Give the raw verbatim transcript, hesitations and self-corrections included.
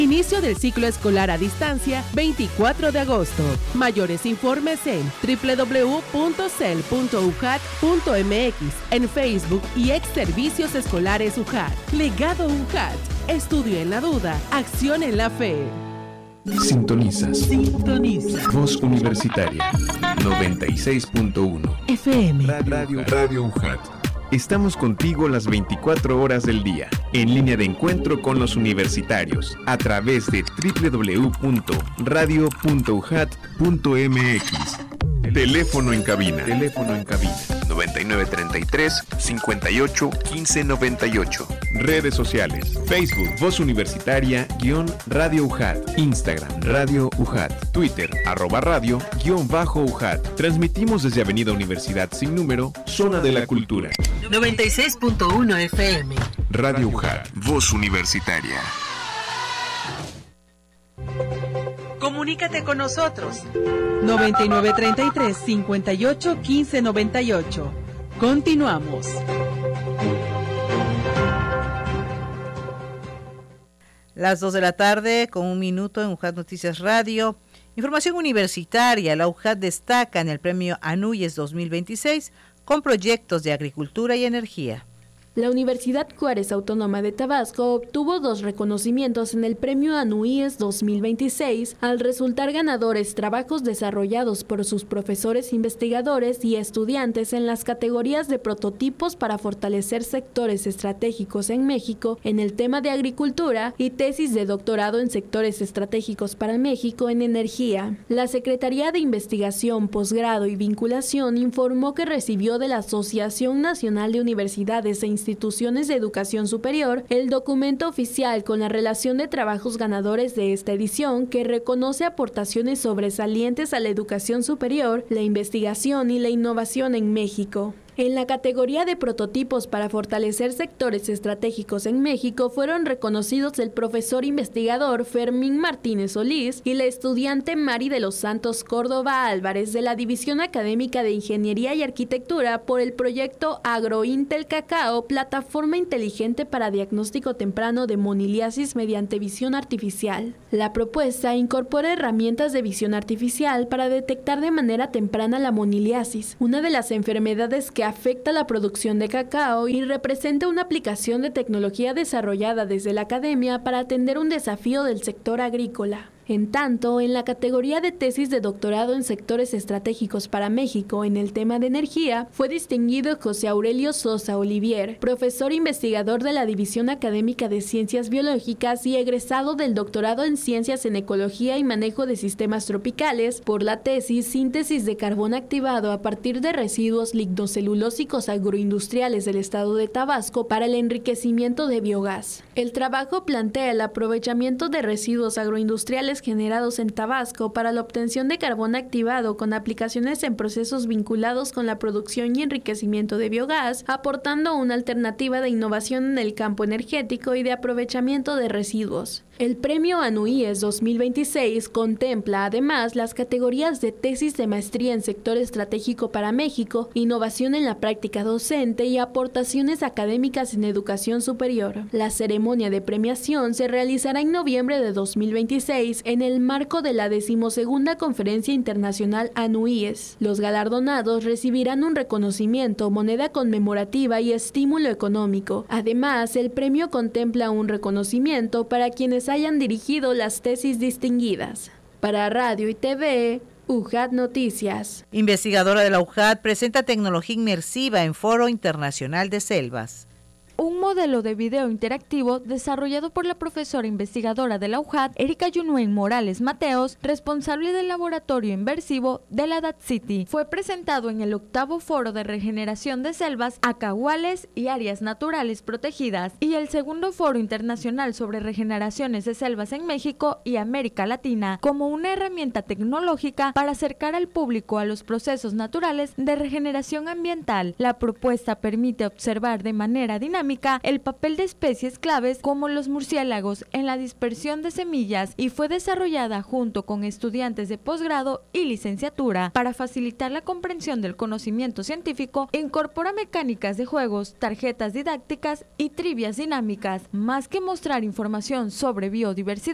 Inicio del ciclo escolar a distancia, veinticuatro de agosto. Mayores informes en doble u doble u doble u punto cel punto u j a t punto m x, en Facebook y ex Servicios Escolares U J A T. Legado U J A T. Estudio en la duda, acción en la fe. Sintonizas. Sintoniza. Voz Universitaria. noventa y seis punto uno. F M. Radio, Radio U J A T. Estamos contigo las veinticuatro horas del día, en línea de encuentro con los universitarios, a través de doble u doble u doble u punto radio punto u j a t punto m x. Teléfono en cabina. Teléfono en cabina. noventa y nueve treinta y tres, cincuenta y ocho, quince noventa y ocho. Redes sociales. Facebook, Voz Universitaria, guión Radio U J A T. Instagram, Radio U J A T. Twitter, arroba radio, guión bajo U J A T. Transmitimos desde Avenida Universidad Sin Número, Zona de la Cultura. noventa y seis punto uno F M. Radio U J A T. Voz Universitaria. Comunícate con nosotros. noventa y nueve treinta y tres, cincuenta y ocho, quince noventa y ocho. Continuamos. Las dos de la tarde, con un minuto en U J A T Noticias Radio. Información universitaria. La U J A T destaca en el premio ANUYES dos mil veintiséis con proyectos de agricultura y energía. La Universidad Juárez Autónoma de Tabasco obtuvo dos reconocimientos en el Premio ANUYES dos mil veintiséis al resultar ganadores trabajos desarrollados por sus profesores investigadores y estudiantes en las categorías de prototipos para fortalecer sectores estratégicos en México en el tema de agricultura y tesis de doctorado en sectores estratégicos para México en energía. La Secretaría de Investigación, Posgrado y Vinculación informó que recibió de la Asociación Nacional de Universidades e Instituciones de Educación Superior el documento oficial con la relación de trabajos ganadores de esta edición que reconoce aportaciones sobresalientes a la educación superior, la investigación y la innovación en México. En la categoría de prototipos para fortalecer sectores estratégicos en México fueron reconocidos el profesor investigador Fermín Martínez Solís y la estudiante Mari de los Santos Córdoba Álvarez de la División Académica de Ingeniería y Arquitectura por el proyecto AgroIntel Cacao, plataforma inteligente para diagnóstico temprano de moniliasis mediante visión artificial. La propuesta incorpora herramientas de visión artificial para detectar de manera temprana la moniliasis, una de las enfermedades que afecta la producción de cacao y representa una aplicación de tecnología desarrollada desde la academia para atender un desafío del sector agrícola. En tanto, en la categoría de tesis de doctorado en sectores estratégicos para México en el tema de energía, fue distinguido José Aurelio Sosa Olivier, profesor investigador de la División Académica de Ciencias Biológicas y egresado del doctorado en Ciencias en Ecología y Manejo de Sistemas Tropicales, por la tesis Síntesis de carbón activado a partir de residuos lignocelulósicos agroindustriales del estado de Tabasco para el enriquecimiento de biogás. El trabajo plantea el aprovechamiento de residuos agroindustriales generados en Tabasco para la obtención de carbón activado con aplicaciones en procesos vinculados con la producción y enriquecimiento de biogás, aportando una alternativa de innovación en el campo energético y de aprovechamiento de residuos. El premio ANUYES dos mil veintiséis contempla además las categorías de tesis de maestría en sector estratégico para México, innovación en la práctica docente y aportaciones académicas en educación superior. La ceremonia de premiación se realizará en noviembre de dos mil veintiséis en el marco de la decimosegunda Conferencia Internacional ANUYES. Los galardonados recibirán un reconocimiento, moneda conmemorativa y estímulo económico. Además, el premio contempla un reconocimiento para quienes hayan dirigido las tesis distinguidas. Para Radio y T V, U J A T Noticias. Investigadora de la U J A T presenta tecnología inmersiva en Foro Internacional de Selvas. Un modelo de video interactivo desarrollado por la profesora investigadora de la U J A T, Erika Yunuen Morales Mateos, responsable del laboratorio inversivo de la D A T City, fue presentado en el octavo Foro de Regeneración de Selvas, Acahuales y Áreas Naturales Protegidas y el segundo Foro Internacional sobre Regeneraciones de Selvas en México y América Latina, como una herramienta tecnológica para acercar al público a los procesos naturales de regeneración ambiental. La propuesta permite observar de manera dinámica el papel de especies claves como los murciélagos en la dispersión de semillas y fue desarrollada junto con estudiantes de posgrado y licenciatura. Para facilitar la comprensión del conocimiento científico, incorpora mecánicas de juegos, tarjetas didácticas y trivias dinámicas. Más que mostrar información sobre biodiversidad,